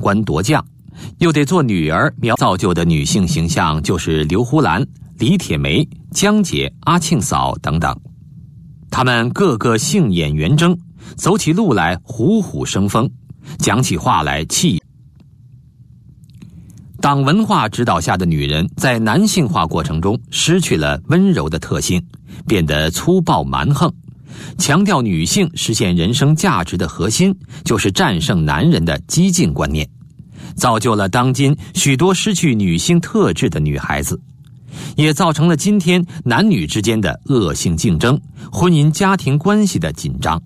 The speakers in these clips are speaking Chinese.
官夺将，又得做女儿，造就的女性形象就是刘胡兰、李铁梅、江姐、阿庆嫂等等。她们个个杏眼圆睁，走起路来虎虎生风，讲起话来气。党文化指导下的女人在男性化过程中失去了温柔的特性，变得粗暴蛮横。强调女性实现人生价值的核心就是战胜男人的激进观念，造就了当今许多失去女性特质的女孩子，也造成了今天男女之间的恶性竞争，婚姻家庭关系的紧张。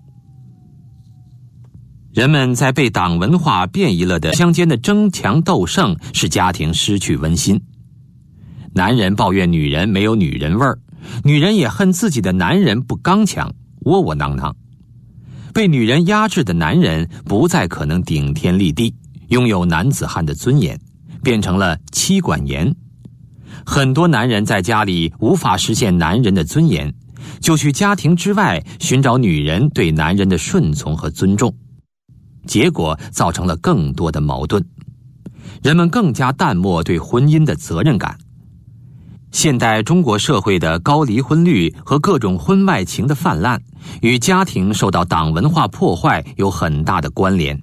人们在被党文化变异了的相间的争强斗胜，使家庭失去温馨。男人抱怨女人没有女人味儿，女人也恨自己的男人不刚强，窝窝囊囊。被女人压制的男人不再可能顶天立地，拥有男子汉的尊严，变成了妻管严。很多男人在家里无法实现男人的尊严，就去家庭之外寻找女人对男人的顺从和尊重，结果造成了更多的矛盾，人们更加淡漠对婚姻的责任感。现代中国社会的高离婚率和各种婚外情的泛滥，与家庭受到党文化破坏有很大的关联。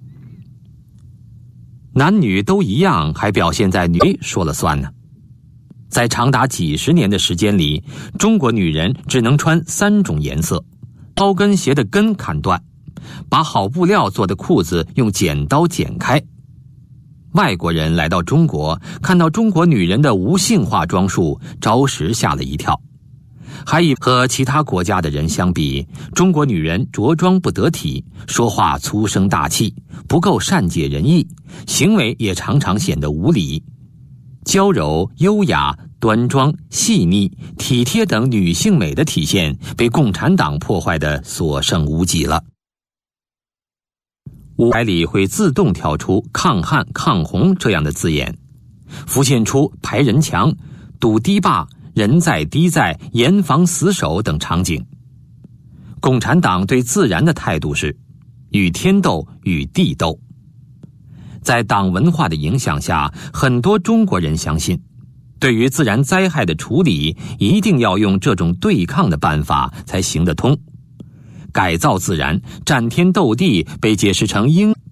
男女都一样，还表现在女说了算呢？在长达几十年的时间里，中国女人只能穿3种颜色，高跟鞋的跟砍断，把好布料做的裤子用剪刀剪开。外国人来到中国，看到中国女人的无性化装束，着实吓了一跳，还以和其他国家的人相比，中国女人着装不得体，说话粗声大气，不够善解人意，行为也常常显得无礼。娇柔、优雅、端庄、细腻、体贴等女性美的体现，被共产党破坏得所剩无几了。舞台里会自动跳出抗汉、抗洪这样的字眼，浮现出排人墙、堵堤坝、人在堤在、严防死守等场景。共产党对自然的态度是与天斗，与地斗。在党文化的影响下，很多中国人相信，对于自然灾害的处理，一定要用这种对抗的办法才行得通。改造自然、战天斗地被解释成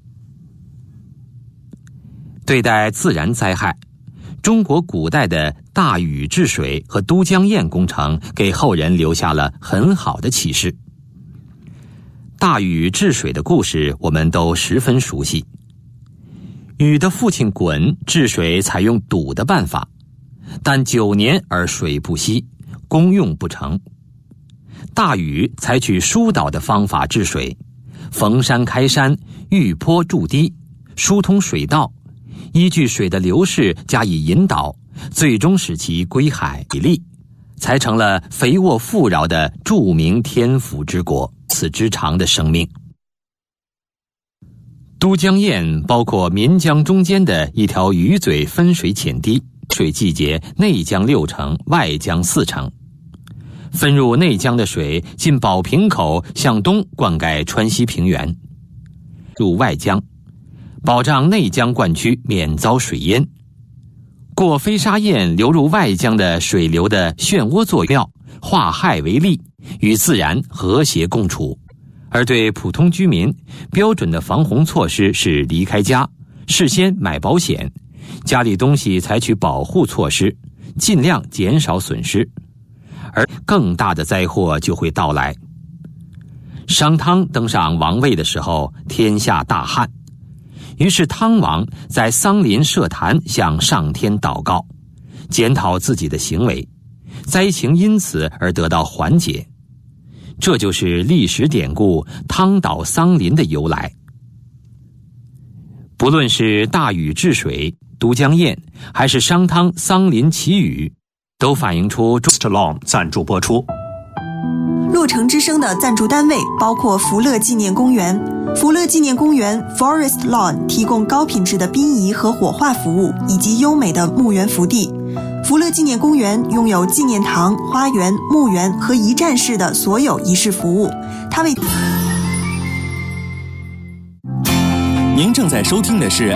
对待自然灾害，中国古代的大禹治水和都江堰工程给后人留下了很好的启示。大禹治水的故事我们都十分熟悉。禹的父亲鲧治水采用堵的办法，但9年而水不息，功用不成。大禹采取疏导的方法治水，逢山开山，遇坡筑堤，疏通水道，依据水的流势加以引导，最终使其归海以利，才成了肥沃富饶的著名天府之国，此之长的生命。都江堰包括岷江中间的一条鱼嘴分水浅堤，水季节内江6成，外江4成。分入内江的水进宝瓶口向东灌溉川西平原，入外江，保障内江灌区免遭水淹。过飞沙堰流入外江的水流的漩涡作用，化害为利，与自然和谐共处。而对普通居民，标准的防洪措施是离开家，事先买保险，家里东西采取保护措施，尽量减少损失。而更大的灾祸就会到来。商汤登上王位的时候，天下大旱，于是汤王在桑林设坛向上天祷告，检讨自己的行为，灾情因此而得到缓解。这就是历史典故汤蹈桑林的由来。不论是大禹治水、都江堰，还是商汤桑林祈雨，都反映出 Stallone 赞助播出。 洛城之声的赞助单位包括福乐纪念公园。福乐纪念公园 Forest Lawn 提供高品质的殡仪和火化服务，以及优美的墓园福地。福乐纪念公园拥有纪念堂、花园、墓园和一站式的所有仪式服务。它为您正在收听的是